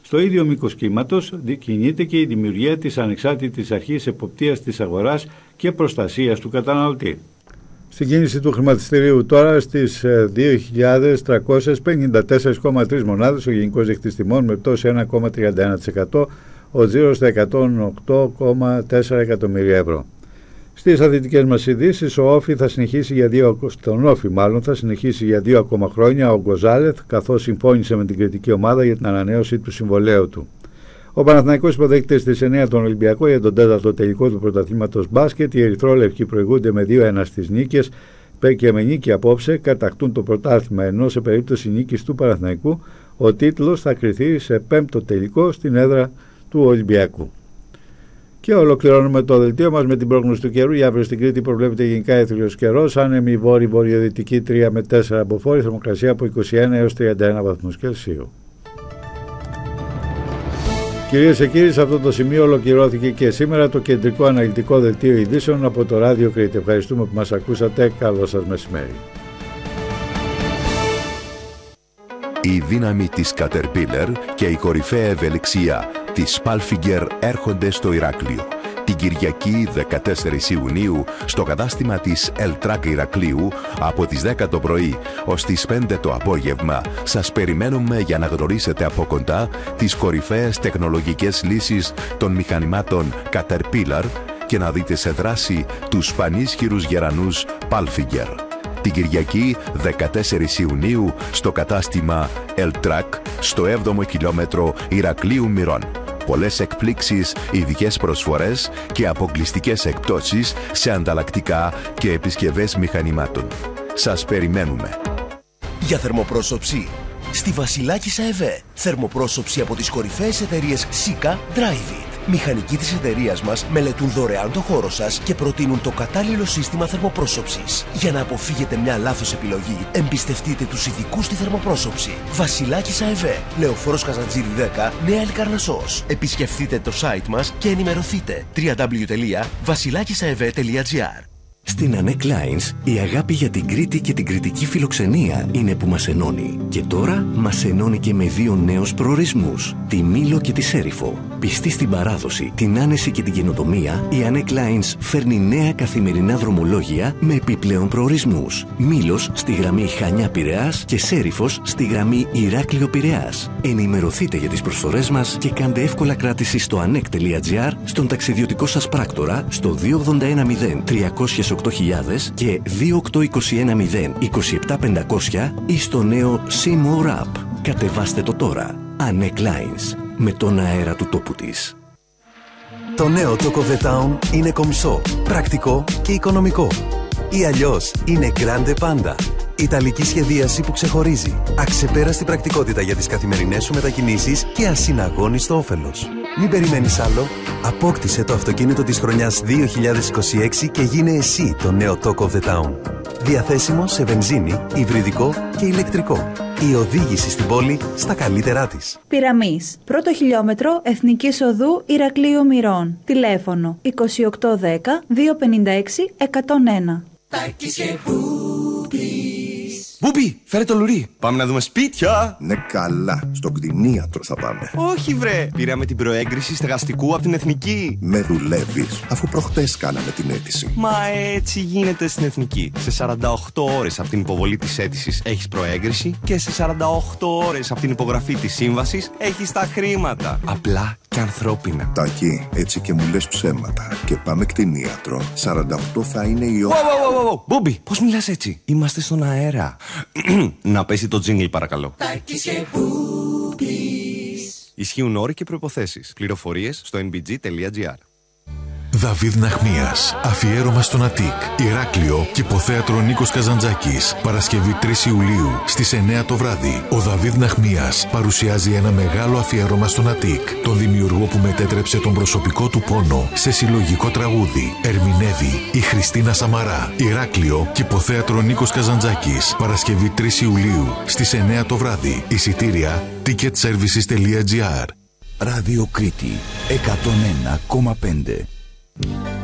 Στο ίδιο μήκος κύματος κινείται και η δημιουργία της ανεξάρτητης αρχής εποπτείας της αγοράς και προστασίας του καταναλωτή. Στην κίνηση του χρηματιστηρίου τώρα στις 2.354,3 μονάδες ο γενικός δείκτης τιμών με πτώση 1,31%, ο τζίρος στα 108,4 εκατομμύρια ευρώ. Στις αθλητικές μας ειδήσεις, ο Όφη θα συνεχίσει για 2 ακόμα χρόνια ο Γκοζάλεθ, καθώς συμφώνησε με την κριτική ομάδα για την ανανέωση του συμβολαίου του. Ο Παναθηναϊκός υποδέχεται στις 9 τον Ολυμπιακό για τον 4ο τελικό του πρωταθλήματος μπάσκετ. Οι ερυθρόλευκοι προηγούνται με 2-1 στις νίκες και με νίκη απόψε κατακτούν το πρωτάθλημα, ενώ σε περίπτωση νίκης του Παναθηναϊκού ο τίτλος θα κριθεί σε 5ο τελικό στην έδρα του Ολυμπιακού. Και ολοκληρώνουμε το δελτίο μας με την πρόγνωση του καιρού. Για αύριο στην Κρήτη προβλέπεται γενικά έθριος καιρός, άνεμη βόρειο-βορειοδυτική 3 με 4 μποφόρ, θερμοκρασία από 21 έως 31 βαθμούς Κελσίου. Κυρίες και κύριοι, σε αυτό το σημείο ολοκληρώθηκε και σήμερα το κεντρικό αναλυτικό δελτίο ειδήσεων από το Ράδιο Κρήτη. Ευχαριστούμε που μας ακούσατε. Καλό σας μεσημέρι. Η δύναμη της Caterpillar και η κορυφαία ευελιξία της Palfinger έρχονται στο Ηράκλειο. Την Κυριακή 14 Ιουνίου στο κατάστημα της Eltrack Ηρακλείου από τις 10 το πρωί ως τις 5 το απόγευμα σας περιμένουμε για να γνωρίσετε από κοντά τις κορυφαίες τεχνολογικές λύσεις των μηχανημάτων Caterpillar και να δείτε σε δράση τους πανίσχυρους γερανούς Palfinger. Την Κυριακή 14 Ιουνίου στο κατάστημα Eltrack στο 7ο χιλιόμετρο Ηρακλείου Μυρών. Πολλές εκπλήξεις, ειδικές προσφορές και αποκλειστικές εκπτώσεις σε ανταλλακτικά και επισκευές μηχανημάτων. Σας περιμένουμε. Για θερμοπρόσωψη, στη Βασιλάκισσα ΕΒΕ. Θερμοπρόσωψη από τις κορυφαίες εταιρείες Sika, Drive It. Μηχανικοί της εταιρείας μας μελετούν δωρεάν το χώρο σας και προτείνουν το κατάλληλο σύστημα θερμοπρόσωψης. Για να αποφύγετε μια λάθος επιλογή, εμπιστευτείτε τους ειδικούς στη θερμοπρόσωψη. Βασιλάκισσα ΕΒΕ, Λεωφόρος Καζαντζήρη 10, Νέα Ελικαρνασσός. Επισκεφτείτε το site μας και ενημερωθείτε. www.vasilakissaev.gr. Στην Anek Lines, η αγάπη για την Κρήτη και την κρητική φιλοξενία είναι που μας ενώνει. Και τώρα μας ενώνει και με 2 νέους προορισμούς, τη Μήλο και τη Σέριφο. Πιστή στην παράδοση, την άνεση και την καινοτομία, η Anek Lines φέρνει νέα καθημερινά δρομολόγια με επιπλέον προορισμούς. Μήλος στη γραμμή Χανιά-Πειραιάς και Σέριφος στη γραμμή Ηράκλειο-Πειραιάς. Ενημερωθείτε για τις προσφορές μας και κάντε εύκολα κράτηση στο anek.gr, στον ταξιδιωτικό σας πράκτορα, στο 2810 308.000 και 28210 27500 ή στο νέο C-More App. Κατεβάστε το τώρα. Anek Lines, με τον αέρα του τόπου της. Το νέο Talk of the Town είναι κομψό, πρακτικό και οικονομικό. Ή αλλιώς είναι Grande Panda. Ιταλική σχεδίαση που ξεχωρίζει. Αξεπέραστη πρακτικότητα για τις καθημερινές σου μετακινήσεις και ασυναγώνιστο όφελος. Μην περιμένεις άλλο. Απόκτησε το αυτοκίνητο της χρονιάς 2026 και γίνε εσύ το νέο Talk of the Town. Διαθέσιμο σε βενζίνη, υβριδικό και ηλεκτρικό. Η οδήγηση στην πόλη στα καλύτερά της. Πειραμής. Πρώτο χιλιόμετρο Εθνικής Οδού Ηρακλείου Μυρών. Τηλέφωνο 2810 256 101. Μπούμπι, φέρε το λουρί. Πάμε να δούμε σπίτια. Ναι, καλά. Στο κτηνίατρο θα πάμε. Όχι, βρε. Πήραμε την προέγκριση στεγαστικού από την Εθνική. Με δουλεύεις, αφού προχτές κάναμε την αίτηση. Μα έτσι γίνεται στην Εθνική. Σε 48 ώρες από την υποβολή της αίτησης έχεις προέγκριση και σε 48 ώρες από την υπογραφή της σύμβασης έχεις τα χρήματα. Απλά και ανθρώπινα. Τάκη, έτσι και μου λες ψέματα. Και πάμε κτηνίατρο. 48 θα είναι η ώρα. Μπούμπι, πώς μιλάς έτσι? Είμαστε στον αέρα. Να πέσει το τζίνγκλ παρακαλώ. Ισχύουν όροι και προϋποθέσεις. Πληροφορίες στο nbg.gr. Δαβίδ Ναχμίας. Αφιέρωμα στον Αττικ, Ηράκλειο και υποθέατρο Νίκος Καζαντζάκης. Παρασκευή 3 Ιουλίου στις 9 το βράδυ. Ο Δαβίδ Ναχμίας παρουσιάζει ένα μεγάλο αφιέρωμα στον Αττικ, τον δημιουργό που μετέτρεψε τον προσωπικό του πόνο σε συλλογικό τραγούδι. Ερμηνεύει η Χριστίνα Σαμαρά. Ηράκλειο και υποθέατρο Νίκος Καζαντζάκης. Παρασκευή 3 Ιουλίου στις 9 το βράδυ. Εισιτήρια ticketservices.gr. Ράδιο Κρήτη 101,5.